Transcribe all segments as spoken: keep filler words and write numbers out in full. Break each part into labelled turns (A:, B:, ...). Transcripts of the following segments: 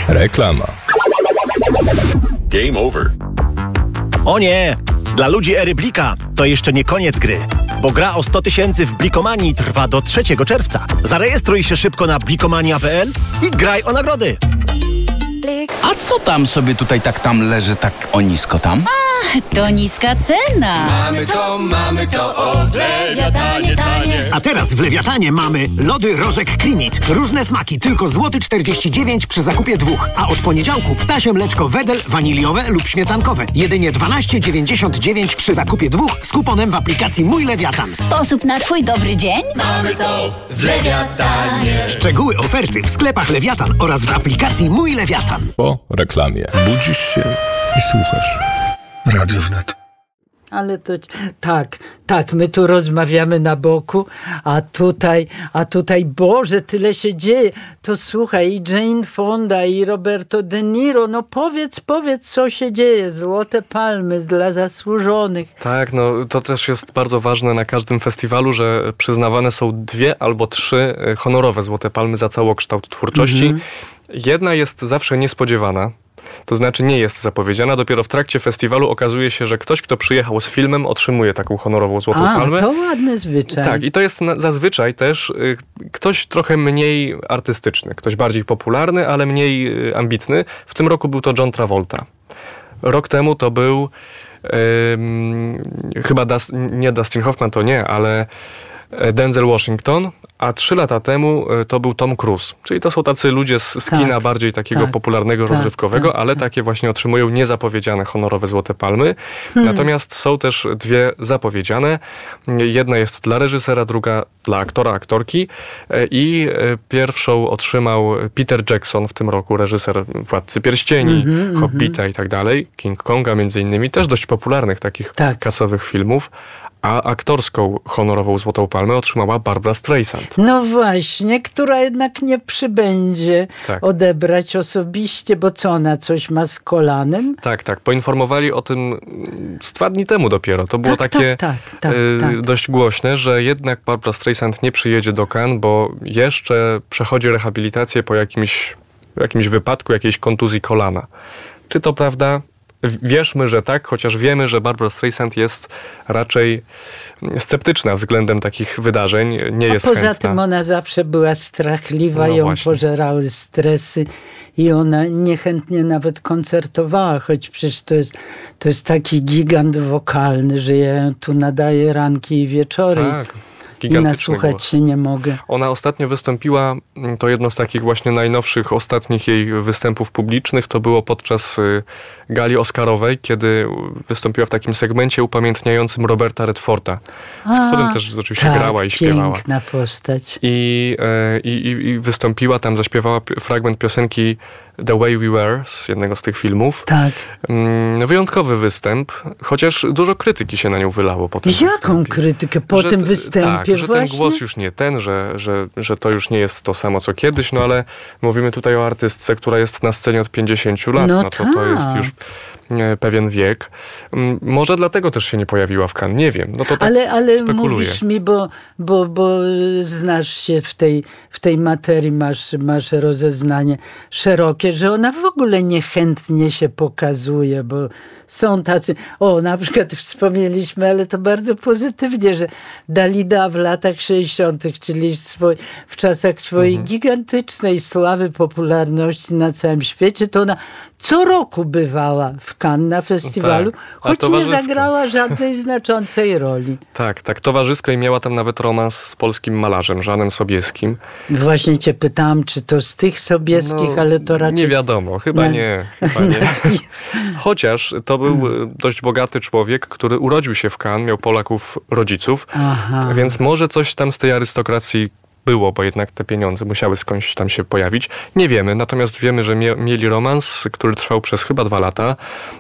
A: Reklama.
B: Game over.
C: O nie! Dla ludzi ery Blika to jeszcze nie koniec gry, bo gra o sto tysięcy w Blikomanii trwa do trzeciego czerwca. Zarejestruj się szybko na blikomania kropka pe el i graj o nagrody.
D: A co tam sobie tutaj tak tam leży tak o nisko tam?
E: A, to niska cena.
F: Mamy to, mamy to, o w Lewiatanie tanie.
G: A teraz w Lewiatanie mamy lody Rożek Klimit. Różne smaki, tylko złoty czterdzieści dziewięć przy zakupie dwóch. A od poniedziałku ptasie mleczko Wedel waniliowe lub śmietankowe. Jedynie dwanaście dziewięćdziesiąt dziewięć przy zakupie dwóch z kuponem w aplikacji Mój Lewiatan.
E: Sposób na twój dobry dzień?
F: Mamy to w Lewiatanie.
G: Szczegóły oferty w sklepach Lewiatan oraz w aplikacji Mój Lewiatan.
A: Po reklamie. Budzisz się i słuchasz. Radio Wnet.
H: Ale to tak, tak, my tu rozmawiamy na boku, a tutaj, a tutaj, Boże, tyle się dzieje. To słuchaj, i Jane Fonda, i Roberto De Niro, no powiedz, powiedz, co się dzieje. Złote palmy dla zasłużonych.
I: Tak, no to też jest bardzo ważne na każdym festiwalu, że przyznawane są dwie albo trzy honorowe Złote Palmy za całokształt twórczości. Mhm. Jedna jest zawsze niespodziewana. To znaczy nie jest zapowiedziana. Dopiero w trakcie festiwalu okazuje się, że ktoś, kto przyjechał z filmem, otrzymuje taką honorową Złotą
H: A,
I: Palmę.
H: To ładny zwyczaj.
I: Tak, i to jest na, zazwyczaj też y, ktoś trochę mniej artystyczny, ktoś bardziej popularny, ale mniej y, ambitny. W tym roku był to John Travolta. Rok temu to był y, chyba Das, nie Dustin Hoffman, to nie, ale Denzel Washington, a trzy lata temu to był Tom Cruise. Czyli to są tacy ludzie z, z
H: tak,
I: kina bardziej takiego
H: tak,
I: popularnego,
H: tak,
I: rozrywkowego,
H: tak,
I: ale
H: tak.
I: takie właśnie otrzymują niezapowiedziane honorowe Złote Palmy. Hmm. Natomiast są też dwie zapowiedziane. Jedna jest dla reżysera, druga dla aktora, aktorki. I pierwszą otrzymał Peter Jackson w tym roku, reżyser Władcy Pierścieni, mm-hmm, Hobbita mm-hmm. i tak dalej, King Konga między innymi, też dość popularnych takich tak. kasowych filmów. A aktorską honorową Złotą Palmę otrzymała Barbra Streisand.
H: No właśnie, która jednak nie przybędzie tak. odebrać osobiście, bo co, ona coś ma z kolanem?
I: Tak, tak. Poinformowali o tym z dwa dni temu dopiero. To było
H: tak,
I: takie
H: tak, tak, tak,
I: y,
H: tak.
I: dość głośne, że jednak Barbra Streisand nie przyjedzie do Cannes, bo jeszcze przechodzi rehabilitację po jakimś, jakimś wypadku, jakiejś kontuzji kolana. Czy to prawda? Wierzmy, że tak, chociaż wiemy, że Barbra Streisand jest raczej sceptyczna względem takich wydarzeń. Nie jest
H: A poza
I: chętna.
H: tym ona zawsze była strachliwa,
I: no
H: ją
I: właśnie.
H: pożerały stresy i ona niechętnie nawet koncertowała, choć przecież to jest, to jest taki gigant wokalny, że ja tu nadaję ranki i wieczory.
I: Tak.
H: I nasłuchać
I: głos.
H: się nie mogę.
I: Ona ostatnio wystąpiła, to jedno z takich właśnie najnowszych, ostatnich jej występów publicznych, to było podczas gali oscarowej, kiedy wystąpiła w takim segmencie upamiętniającym Roberta Redforda, z
H: A,
I: którym też oczywiście
H: tak,
I: grała i śpiewała.
H: Piękna postać.
I: I, i, i wystąpiła tam, zaśpiewała fragment piosenki The Way We Were z jednego z tych filmów.
H: Tak.
I: Wyjątkowy występ, chociaż dużo krytyki się na nią wylało po tym
H: Jaką
I: występie.
H: krytykę po
I: że,
H: tym występie
I: tak, że
H: właśnie?
I: ten głos już nie ten, że, że, że to już nie jest to samo co kiedyś, no ale mówimy tutaj o artystce, która jest na scenie od pięćdziesięciu lat,
H: no,
I: no to to jest już pewien wiek. Może dlatego też się nie pojawiła w Cannes, nie wiem. No to tak
H: ale ale
I: spekuluję.
H: mówisz mi, bo, bo, bo znasz się w tej, w tej materii, masz, masz rozeznanie szerokie, że ona w ogóle niechętnie się pokazuje, bo są tacy, o na przykład wspomnieliśmy, ale to bardzo pozytywnie, że Dalida w latach sześćdziesiątych, czyli swoj, w czasach swojej mhm. gigantycznej sławy, popularności na całym świecie, to ona co roku bywała w Cannes na festiwalu,
I: tak,
H: choć nie zagrała żadnej znaczącej roli.
I: Tak, tak, towarzysko i miała tam nawet romans z polskim malarzem, Żanem Sobieskim.
H: Właśnie cię pytałam, czy to z tych Sobieskich, no, ale to raczej...
I: Nie wiadomo, chyba naz... nie. Chyba nie. Chociaż to był hmm. dość bogaty człowiek, który urodził się w Cannes, miał Polaków rodziców, Aha. więc może coś tam z tej arystokracji było, bo jednak te pieniądze musiały skądś tam się pojawić. Nie wiemy, natomiast wiemy, że mie- mieli romans, który trwał przez chyba dwa lata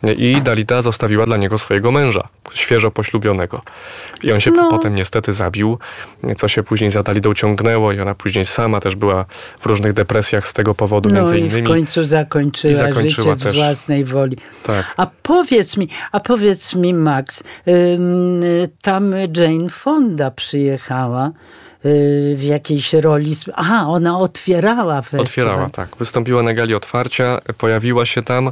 I: i Dalida zostawiła dla niego swojego męża, świeżo poślubionego. I on się no. potem niestety zabił, co się później za Dalidą ciągnęło i ona później sama też była w różnych depresjach z tego powodu,
H: no
I: między
H: i
I: innymi.
H: w końcu zakończyła, i zakończyła życie też. Z własnej woli.
I: Tak.
H: A powiedz mi, a powiedz mi Max, ym, tam Jane Fonda przyjechała w jakiejś roli. Aha, ona otwierała festiwal.
I: Otwierała, tak. Wystąpiła na gali otwarcia, pojawiła się tam.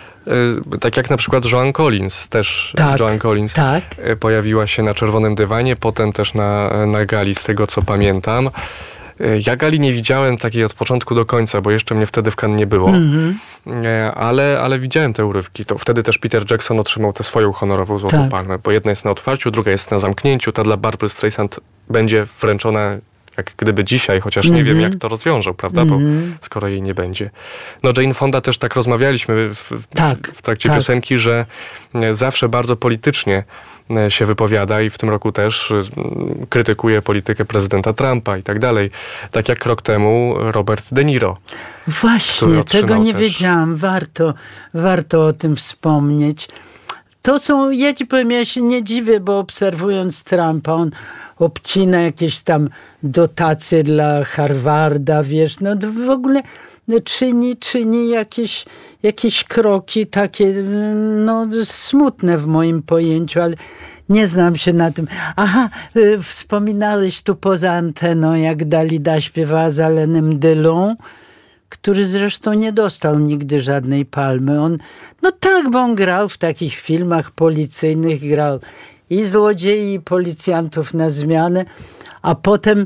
I: Tak jak na przykład Joan Collins, też
H: tak,
I: Joan Collins
H: tak.
I: pojawiła się na czerwonym dywanie, potem też na, na gali, z tego co pamiętam. Ja gali nie widziałem takiej od początku do końca, bo jeszcze mnie wtedy w Cannes nie było, mm-hmm. ale, ale widziałem te urywki. To wtedy też Peter Jackson otrzymał tę swoją honorową Złotą tak. Palmę, bo jedna jest na otwarciu, druga jest na zamknięciu, ta dla Barbry Streisand będzie wręczona jak gdyby dzisiaj, chociaż mm-hmm. nie wiem, jak to rozwiążą, prawda, bo mm-hmm. skoro jej nie będzie. No Jane Fonda też tak rozmawialiśmy w, tak, w, w trakcie tak. piosenki, że zawsze bardzo politycznie się wypowiada i w tym roku też krytykuje politykę prezydenta Trumpa i tak dalej. Tak jak rok temu Robert De Niro.
H: Właśnie, tego nie też... wiedziałam. Warto, warto o tym wspomnieć. To są, ja ci powiem, ja się nie dziwię, bo obserwując Trumpa, on obcina jakieś tam dotacje dla Harvarda, wiesz, no w ogóle czyni, czyni jakieś, jakieś kroki takie, no smutne w moim pojęciu, ale nie znam się na tym. Aha, wspominałeś tu poza anteną, jak Dalida śpiewała z Alainem Delon, który zresztą nie dostał nigdy żadnej palmy. On, no tak, bo on grał w takich filmach policyjnych, grał i złodziei, i policjantów na zmianę, a potem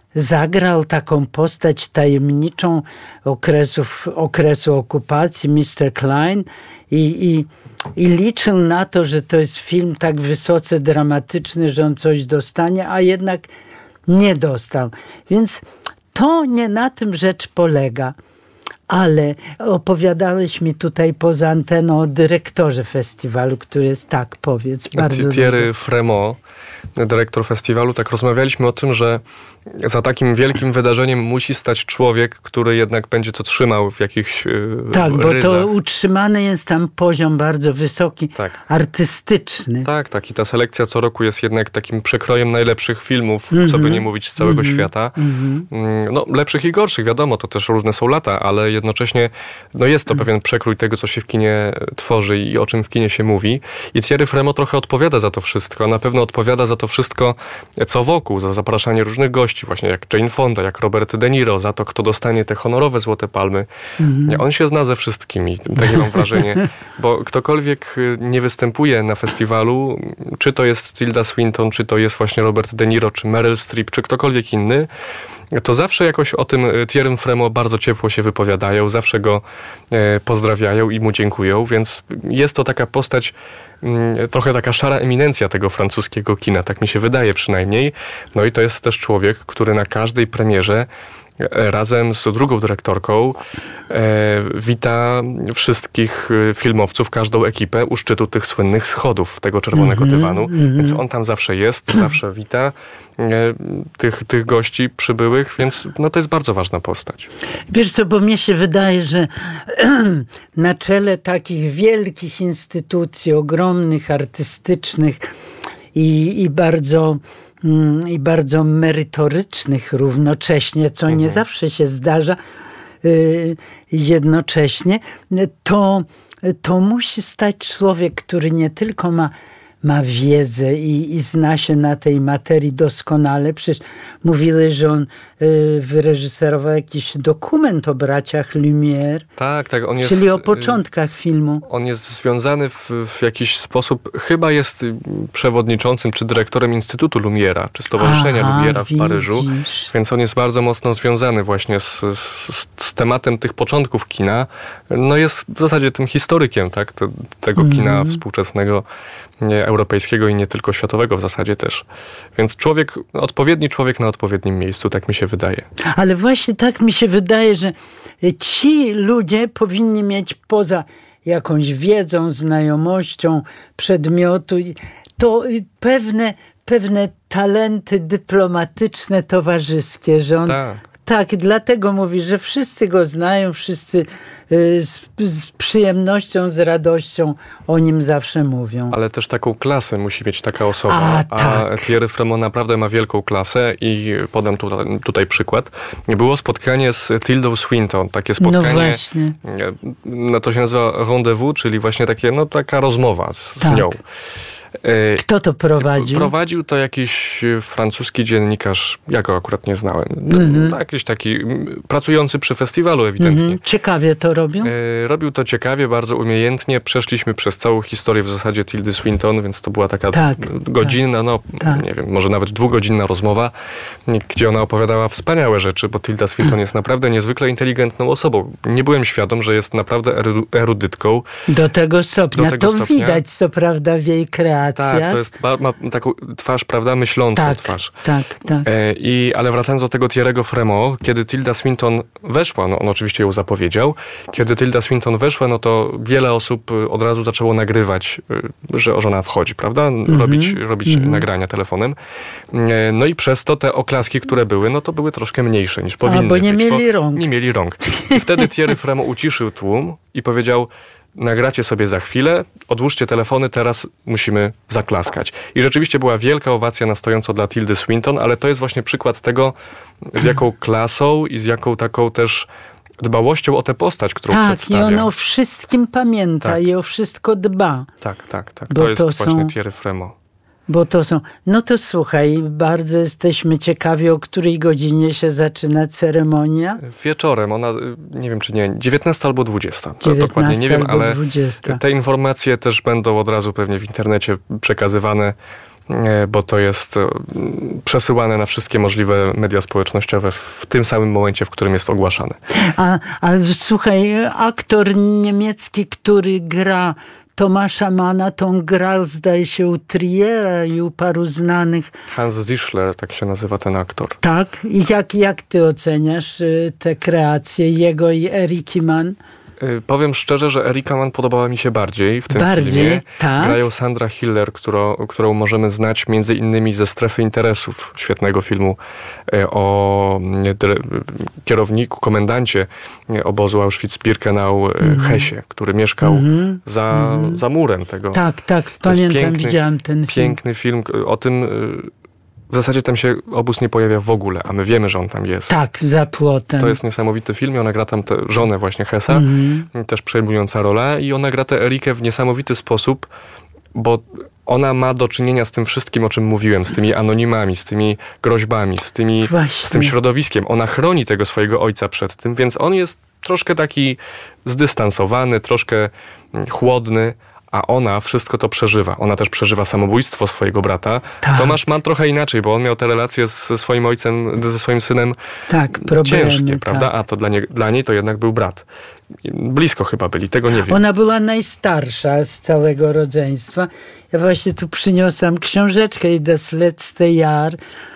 H: zagrał taką postać tajemniczą okresów, okresu okupacji, mister Klein, i, i, i liczył na to, że to jest film tak wysoce dramatyczny, że on coś dostanie, a jednak nie dostał. Więc to nie na tym rzecz polega. Ale opowiadałeś mi tutaj poza anteną o dyrektorze festiwalu, który jest, tak, powiedz, bardzo
I: Thierry Frémaux, dyrektor festiwalu, tak rozmawialiśmy o tym, że za takim wielkim wydarzeniem musi stać człowiek, który jednak będzie to trzymał w jakichś
H: Tak, bo
I: ryzach.
H: to utrzymany jest tam poziom bardzo wysoki, tak. artystyczny.
I: Tak, tak. I ta selekcja co roku jest jednak takim przekrojem najlepszych filmów, mm-hmm. co by nie mówić, z całego mm-hmm. świata. Mm-hmm. No, lepszych i gorszych, wiadomo, to też różne są lata, ale jednocześnie no jest to mm-hmm. pewien przekrój tego, co się w kinie tworzy i o czym w kinie się mówi. I Thierry Frémaux trochę odpowiada za to wszystko. Na pewno odpowiada za to wszystko, co wokół, za zapraszanie różnych gości, właśnie jak Jane Fonda, jak Robert De Niro, za to, kto dostanie te honorowe Złote Palmy. Mm-hmm. On się zna ze wszystkimi, takie mam wrażenie, bo ktokolwiek nie występuje na festiwalu, czy to jest Tilda Swinton, czy to jest właśnie Robert De Niro, czy Meryl Streep, czy ktokolwiek inny, to zawsze jakoś o tym Thierrym Frémaux bardzo ciepło się wypowiadają, zawsze go e, pozdrawiają i mu dziękują, więc jest to taka postać, m, trochę taka szara eminencja tego francuskiego kina, tak mi się wydaje przynajmniej. No i to jest też człowiek, który na każdej premierze razem z drugą dyrektorką e, wita wszystkich filmowców, każdą ekipę u szczytu tych słynnych schodów tego czerwonego mm-hmm, dywanu. Mm-hmm. Więc on tam zawsze jest, zawsze wita e, tych, tych gości przybyłych, więc no, to jest bardzo ważna postać.
H: Wiesz co, bo mnie się wydaje, że na czele takich wielkich instytucji, ogromnych, artystycznych i, i bardzo... i bardzo merytorycznych równocześnie, co mhm. nie zawsze się zdarza yy, jednocześnie, to, to musi stać człowiek, który nie tylko ma, ma wiedzę i, i zna się na tej materii doskonale. Przecież mówili, że on y, wyreżyserował jakiś dokument o braciach Lumière.
I: Tak, tak. On jest,
H: czyli o początkach filmu.
I: On jest związany w, w jakiś sposób, chyba jest przewodniczącym czy dyrektorem Instytutu Lumièra, czy Stowarzyszenia Aha, Lumièra w widzisz. Paryżu. Więc on jest bardzo mocno związany właśnie z, z, z tematem tych początków kina. No jest w zasadzie tym historykiem, tak, Te, tego mm. kina współczesnego, nie, europejskiego i nie tylko światowego w zasadzie też. Więc człowiek, odpowiedni człowiek na odpowiednim miejscu, tak mi się wydaje.
H: Ale właśnie tak mi się wydaje, że ci ludzie powinni mieć poza jakąś wiedzą, znajomością przedmiotu, to pewne, pewne talenty dyplomatyczne, towarzyskie, że on tak, tak dlatego mówi, że wszyscy go znają, wszyscy Z, z przyjemnością, z radością o nim zawsze mówią.
I: Ale też taką klasę musi mieć taka osoba.
H: A,
I: a
H: tak.
I: Thierry Frémaux naprawdę ma wielką klasę i podam tu, tutaj przykład. Było spotkanie z Tildą Swinton. Takie spotkanie,
H: no właśnie.
I: No to się nazywa rendezvous, czyli właśnie takie, no taka rozmowa z,
H: tak.
I: z nią.
H: Kto to prowadził?
I: Prowadził to jakiś francuski dziennikarz, ja go akurat nie znałem. Mm-hmm. Jakiś taki pracujący przy festiwalu ewidentnie. Mm-hmm.
H: Ciekawie to robił?
I: Robił to ciekawie, bardzo umiejętnie. Przeszliśmy przez całą historię w zasadzie Tildy Swinton, więc to była taka tak, godzinna, tak, no tak. nie wiem, może nawet dwugodzinna rozmowa, gdzie ona opowiadała wspaniałe rzeczy, bo Tilda Swinton jest naprawdę niezwykle inteligentną osobą. Nie byłem świadom, że jest naprawdę erudytką.
H: Do tego stopnia.
I: Do tego
H: to
I: stopnia.
H: Widać, co prawda, w jej kreacjach.
I: Tak, to jest, ma taką twarz, prawda, myślącą
H: tak,
I: twarz.
H: Tak, tak.
I: E, i, ale wracając do tego Thierry'ego Frémaux, kiedy Tilda Swinton weszła, no on oczywiście ją zapowiedział, kiedy Tilda Swinton weszła, no to wiele osób od razu zaczęło nagrywać, że żona wchodzi, prawda? Mm-hmm. Robić, robić mm-hmm. nagrania telefonem. E, no i przez to te oklaski, które były, no to były troszkę mniejsze niż powinny być.
H: Bo nie mieli
I: bo
H: rąk.
I: Nie mieli rąk. I wtedy Thierry Frémaux uciszył tłum i powiedział: nagracie sobie za chwilę, odłóżcie telefony, teraz musimy zaklaskać. I rzeczywiście była wielka owacja na stojąco dla Tildy Swinton, ale to jest właśnie przykład tego, z jaką klasą i z jaką taką też dbałością o tę postać, którą
H: tak,
I: przedstawia.
H: Tak, i ona o wszystkim pamięta tak. i o wszystko dba.
I: Tak, tak, tak. To jest to właśnie są... Thierry Frémaux.
H: Bo to są... No to słuchaj, bardzo jesteśmy ciekawi, o której godzinie się zaczyna ceremonia.
I: Wieczorem, ona, nie wiem czy nie, dziewiętnasta albo dwudziesta. To dokładnie nie wiem, ale
H: dwudziesta.
I: Te informacje też będą od razu pewnie w internecie przekazywane, bo to jest przesyłane na wszystkie możliwe media społecznościowe w tym samym momencie, w którym jest ogłaszane.
H: A, a słuchaj, aktor niemiecki, który gra Tomasza Manna, tą grał, zdaje się, u Triera i u paru znanych.
I: Hans Zischler, tak się nazywa ten aktor.
H: Tak? I jak, jak ty oceniasz te kreacje jego i Eriki Mann?
I: Powiem szczerze, że Erika Mann podobała mi się bardziej w tym
H: bardziej,
I: filmie.
H: Tak?
I: Grają Sandra Hiller, którą, którą możemy znać między innymi ze Strefy Interesów, świetnego filmu o kierowniku, komendancie obozu Auschwitz-Birkenau mm-hmm. Hesie, który mieszkał mm-hmm. za, mm-hmm. za murem tego.
H: Tak, tak, pamiętam, piękny, widziałam ten film.
I: Piękny film o tym. W zasadzie tam się obóz nie pojawia w ogóle, a my wiemy, że on tam jest.
H: Tak, za płotem.
I: To jest niesamowity film i ona gra tam tę żonę właśnie Hessa, mm-hmm. też przejmująca rolę i ona gra tę Erikę w niesamowity sposób, bo ona ma do czynienia z tym wszystkim, o czym mówiłem, z tymi anonimami, z tymi groźbami, z, tymi, z tym środowiskiem. Ona chroni tego swojego ojca przed tym, więc on jest troszkę taki zdystansowany, troszkę chłodny, a ona wszystko to przeżywa. Ona też przeżywa samobójstwo swojego brata. Tak. Tomasz ma trochę inaczej, bo on miał te relacje ze swoim ojcem, ze swoim synem
H: tak, problemy,
I: ciężkie, prawda?
H: Tak.
I: A to dla, nie, dla niej to jednak był brat. Blisko chyba byli, tego nie wiem.
H: Ona była najstarsza z całego rodzeństwa. Ja właśnie tu przyniosłam książeczkę i Das letzte Jahr.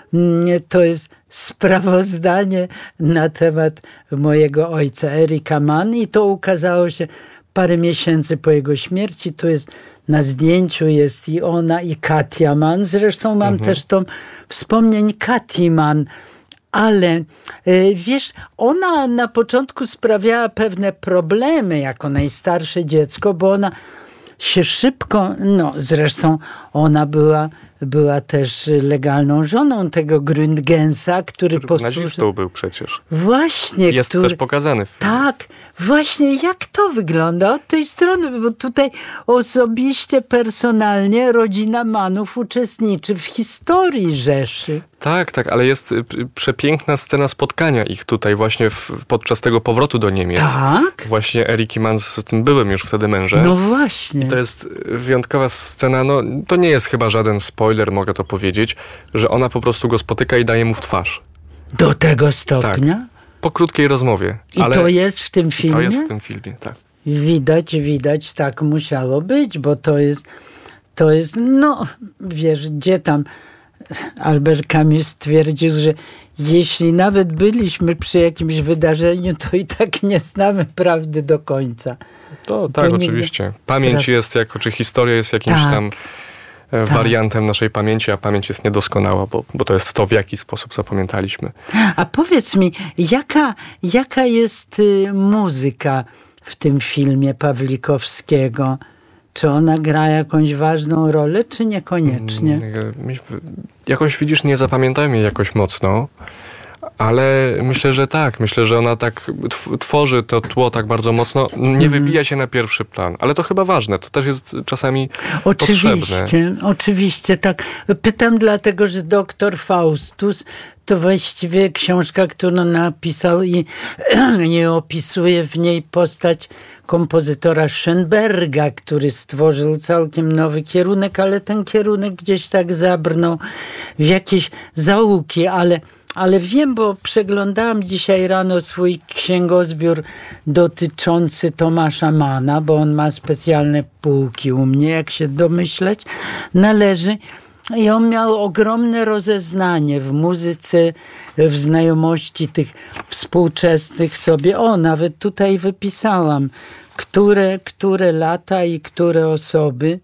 H: To jest sprawozdanie na temat mojego ojca, Erika Mann, i to ukazało się parę miesięcy po jego śmierci. Tu jest na zdjęciu jest i ona, i Katia Mann. Zresztą mam mhm. też tą wspomnień Kati Mann. Ale wiesz, ona na początku sprawiała pewne problemy jako najstarsze dziecko, bo ona się szybko, no zresztą ona była, była też legalną żoną tego Gründgensa, który,
I: który nazistą był przecież.
H: Właśnie.
I: Jest
H: który,
I: też pokazany w filmie.
H: Tak, właśnie jak to wygląda od tej strony, bo tutaj osobiście, personalnie rodzina Mannów uczestniczy w historii Rzeszy.
I: Tak, tak, ale jest przepiękna scena spotkania ich tutaj właśnie w, podczas tego powrotu do Niemiec.
H: Tak?
I: Właśnie Eriki Mann z tym byłym już wtedy mężem.
H: No właśnie.
I: I to jest wyjątkowa scena, no to nie jest chyba żaden spoiler, mogę to powiedzieć, że ona po prostu go spotyka i daje mu w twarz.
H: Do tego stopnia?
I: Tak, po krótkiej rozmowie.
H: I ale to jest w tym filmie?
I: To jest w tym filmie, tak.
H: Widać, widać, tak musiało być, bo to jest, to jest, no wiesz, gdzie tam Albert Camus stwierdził, że jeśli nawet byliśmy przy jakimś wydarzeniu, to i tak nie znamy prawdy do końca.
I: To tak, to oczywiście. Nigdy... Pamięć pra... jest jako, czy historia jest jakimś tak. tam tak. wariantem naszej pamięci, a pamięć jest niedoskonała, bo, bo to jest to, w jaki sposób zapamiętaliśmy.
H: A powiedz mi, jaka, jaka jest y, muzyka w tym filmie Pawlikowskiego? Czy ona gra jakąś ważną rolę, czy niekoniecznie?
I: Jakoś, widzisz, nie zapamiętałem jej jakoś mocno, Ale myślę, że tak. Myślę, że ona tak tworzy to tło tak bardzo mocno. Nie mm. wybija się na pierwszy plan. Ale to chyba ważne. To też jest czasami
H: oczywiście,
I: potrzebne.
H: Oczywiście, tak. Pytam dlatego, że doktor Faustus to właściwie książka, którą napisał i nie opisuje w niej postać kompozytora Schönberga, który stworzył całkiem nowy kierunek, ale ten kierunek gdzieś tak zabrnął w jakieś zaułki, ale Ale wiem, bo przeglądałam dzisiaj rano swój księgozbiór dotyczący Tomasza Manna, bo on ma specjalne półki u mnie, jak się domyśleć należy. I on miał ogromne rozeznanie w muzyce, w znajomości tych współczesnych sobie. O, nawet tutaj wypisałam, które, które lata i które osoby,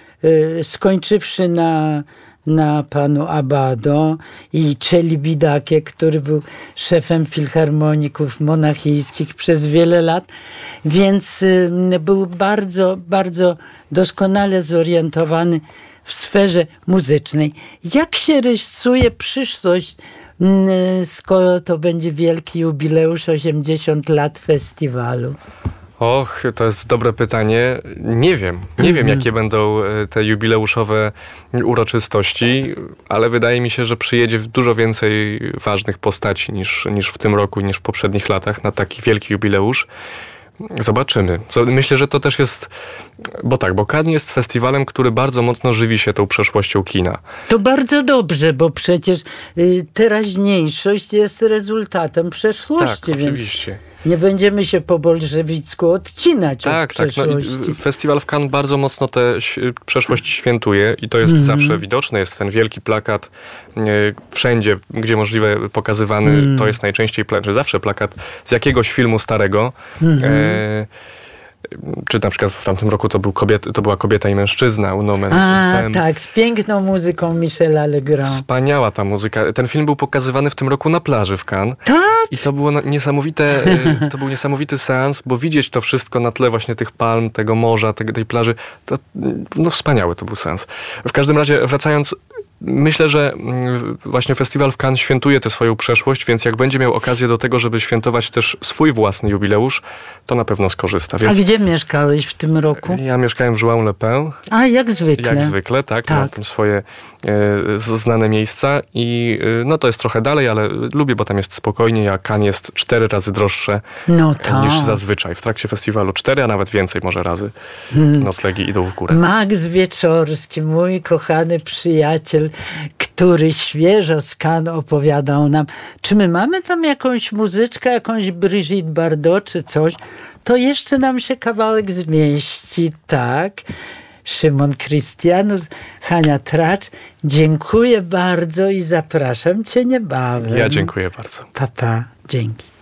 H: skończywszy na na panu Abbado i Celibidache, który był szefem filharmoników monachijskich przez wiele lat, więc był bardzo, bardzo doskonale zorientowany w sferze muzycznej. Jak się rysuje przyszłość, skoro to będzie wielki jubileusz osiemdziesiąt lat festiwalu?
I: Och, to jest dobre pytanie. Nie wiem. Nie mm-hmm. wiem, jakie będą te jubileuszowe uroczystości, ale wydaje mi się, że przyjedzie dużo więcej ważnych postaci niż, niż w tym roku, niż w poprzednich latach na taki wielki jubileusz. Zobaczymy. Myślę, że to też jest, bo tak, bo Cannes jest festiwalem, który bardzo mocno żywi się tą przeszłością kina.
H: To bardzo dobrze, bo przecież y, teraźniejszość jest rezultatem przeszłości.
I: Tak, oczywiście.
H: Więc nie będziemy się po bolszewicku odcinać
I: tak,
H: od
I: tak,
H: przeszłości.
I: No, festiwal w Cannes bardzo mocno tę przeszłość świętuje i to jest mm. zawsze widoczne. Jest ten wielki plakat e, wszędzie, gdzie możliwe pokazywany. Mm. To jest najczęściej, pla- zawsze plakat z jakiegoś filmu starego. Mm-hmm. E, czy na przykład w tamtym roku to, był kobiet, to była Kobieta i mężczyzna u Nomen.
H: A, Femme. Tak, z piękną muzyką Michela Legrand.
I: Wspaniała ta muzyka. Ten film był pokazywany w tym roku na plaży w Cannes.
H: Tak?
I: I to było niesamowite, to był niesamowity seans, bo widzieć to wszystko na tle właśnie tych palm, tego morza, tej, tej plaży, to no wspaniały to był seans. W każdym razie, wracając, myślę, że właśnie festiwal w Cannes świętuje tę swoją przeszłość, więc jak będzie miał okazję do tego, żeby świętować też swój własny jubileusz, to na pewno skorzysta. Więc
H: a gdzie mieszkałeś w tym roku?
I: Ja mieszkałem w Jouan-le-Pin.
H: A, jak zwykle.
I: Jak zwykle, tak. tak. Mam tam swoje e, znane miejsca i e, no to jest trochę dalej, ale lubię, bo tam jest spokojniej, a Cannes jest cztery razy droższe
H: no tak.
I: niż zazwyczaj. W trakcie festiwalu cztery, a nawet więcej może razy hmm. noclegi idą w górę.
H: Max Wieczorski, mój kochany przyjaciel, który świeżo z Cannes opowiadał nam, czy my mamy tam jakąś muzyczkę, jakąś Brigitte Bardot czy coś, to jeszcze nam się kawałek zmieści, tak. Szymon Krystianus, Hania Tracz, dziękuję bardzo i zapraszam cię niebawem.
I: Ja dziękuję bardzo.
H: Pa, pa, dzięki.